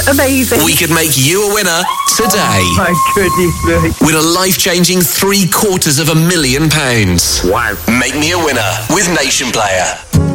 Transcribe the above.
Amazing. We could make you a winner today. Oh, my goodness me. With a life-changing £750,000. Wow. Make me a winner with Nation Player.